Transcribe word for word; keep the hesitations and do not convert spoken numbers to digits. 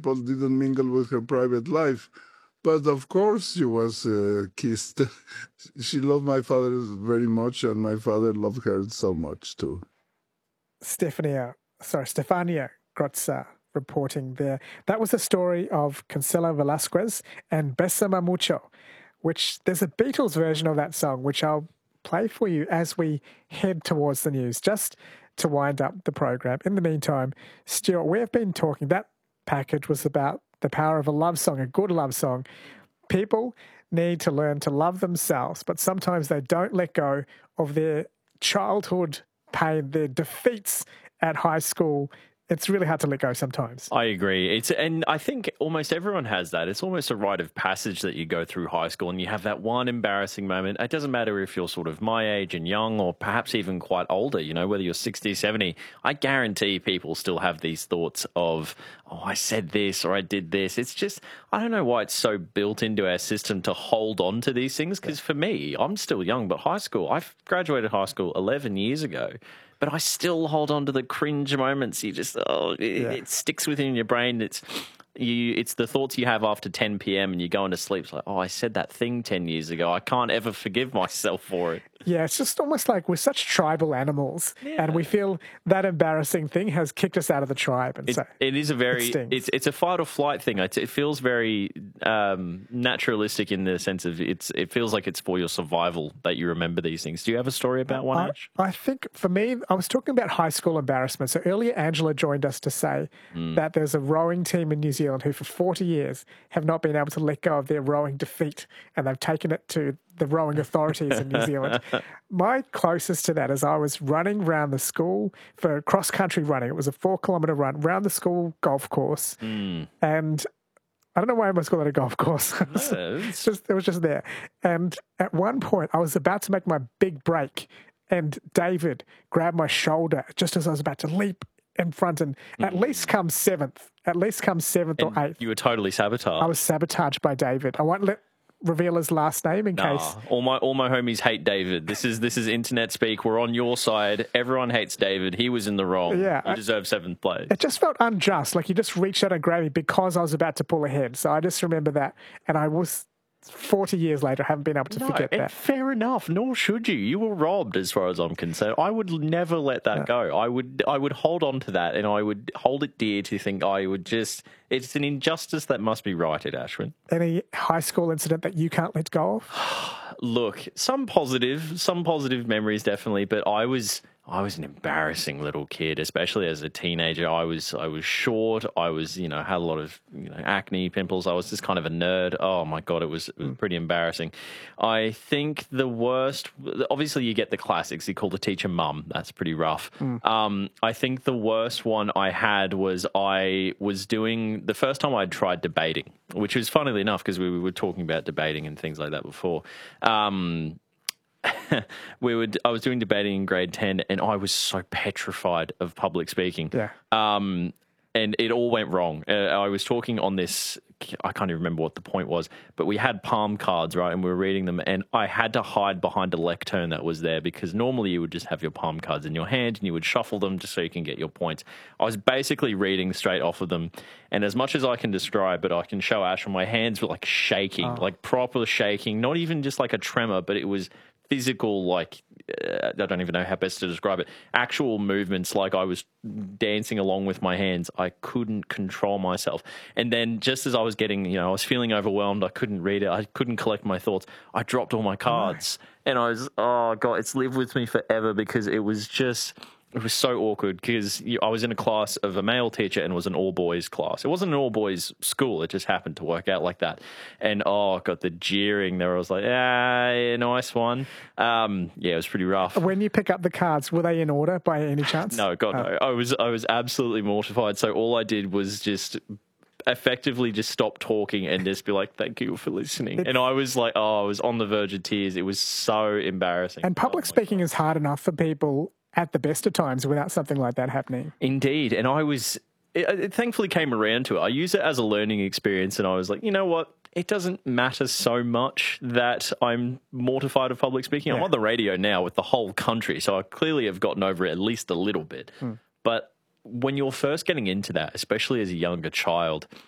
people didn't mingle with her private life. But of course she was uh, kissed. She loved my father very much, and my father loved her so much too. Stefania, sorry, Stefania Grotza reporting there. That was the story of Cancelo Velasquez and Besame Mucho, which there's a Beatles version of that song, which I'll play for you as we head towards the news, just to wind up the program. In the meantime, Stuart, we have been talking, that package was about the power of a love song, a good love song. People need to learn to love themselves, but sometimes they don't let go of their childhood pain, their defeats at high school. It's really hard to let go sometimes. I agree. It's and I think almost everyone has that. It's almost a rite of passage that you go through high school and you have that one embarrassing moment. It doesn't matter if you're sort of my age and young or perhaps even quite older, you know, whether you're sixty, seventy. I guarantee people still have these thoughts of, oh, I said this or I did this. It's just, I don't know why it's so built into our system to hold on to these things. Because for me, I'm still young, but high school, I graduated high school eleven years ago. But I still hold on to the cringe moments. You just, oh, it, yeah. it sticks within your brain. It's you. It's the thoughts you have after ten p.m. and you're going to sleep. It's like, oh, I said that thing ten years ago. I can't ever forgive myself for it. Yeah, it's just almost like we're such tribal animals, yeah. and we feel that embarrassing thing has kicked us out of the tribe. And it, so it is a very, it it's it's a fight or flight thing. It, it feels very um, naturalistic in the sense of it's. It feels like it's for your survival that you remember these things. Do you have a story about one, I, Ash? I think for me, I was talking about high school embarrassment. So earlier, Angela joined us to say mm. that there's a rowing team in New Zealand who for forty years have not been able to let go of their rowing defeat, and they've taken it to the rowing authorities in New Zealand. My closest to that is I was running around the school for cross-country running. It was a four-kilometre run around the school golf course. Mm. And I don't know why I almost called it a golf course. No, it's just, it was just there. And at one point, I was about to make my big break, and David grabbed my shoulder just as I was about to leap in front and mm. at least come seventh. At least come seventh and or eighth. You were totally sabotaged. I was sabotaged by David. I won't let... reveal his last name in nah, case. All my all my homies hate David. This is this is internet speak. We're on your side. Everyone hates David. He was in the wrong. Yeah, you deserve seventh place. It just felt unjust. Like you just reached out and grabbed me because I was about to pull ahead. So I just remember that, and I was forty years later, I haven't been able to no, forget and that. Fair enough. Nor should you. You were robbed, as far as I'm concerned. I would never let that no. go. I would I would hold on to that, and I would hold it dear to think I would just. It's an injustice that must be righted, Ashwin. Any high school incident that you can't let go of? Look, some positive, some positive memories definitely, but I was I was an embarrassing little kid, especially as a teenager. I was I was short. I was, you know, had a lot of, you know, acne, pimples. I was just kind of a nerd. Oh my God, it was, it was pretty embarrassing. I think the worst, obviously you get the classics. You call the teacher mum. That's pretty rough. Mm. Um, I think the worst one I had was I was doing, the first time I'd tried debating, which was funnily enough because we were talking about debating and things like that before. Um, we would. I was doing debating in grade ten, and I was so petrified of public speaking. Yeah. Um, and it all went wrong. Uh, I was talking on this. I can't even remember what the point was, but we had palm cards, right, and we were reading them, and I had to hide behind a lectern that was there because normally you would just have your palm cards in your hand and you would shuffle them just so you can get your points. I was basically reading straight off of them, and as much as I can describe it, I can show Ash, and my hands were like shaking, oh. like proper shaking, not even just like a tremor, but it was physical, like, uh, I don't even know how best to describe it, actual movements, like I was dancing along with my hands. I couldn't control myself. And then just as I was getting, you know, I was feeling overwhelmed, I couldn't read it, I couldn't collect my thoughts, I dropped all my cards. Oh, and I was, oh God, it's lived with me forever because it was just... It was so awkward because I was in a class of a male teacher and it was an all-boys class. It wasn't an all-boys school. It just happened to work out like that. And, oh, got the jeering there. I was like, ah, yeah, nice one. Um, yeah, it was pretty rough. When you pick up the cards, were they in order by any chance? No, God, oh. no. I was, I was absolutely mortified. So all I did was just... effectively just stop talking and just be like, thank you for listening. It's, and I was like, oh, I was on the verge of tears. It was so embarrassing. And public oh speaking God. is hard enough for people at the best of times without something like that happening. Indeed. And I was, it, it thankfully came around to it. I used it as a learning experience and I was like, you know what? It doesn't matter so much that I'm mortified of public speaking. Yeah. I'm on the radio now with the whole country, so I clearly have gotten over it at least a little bit. Hmm. But when you're first getting into that, especially as a younger child,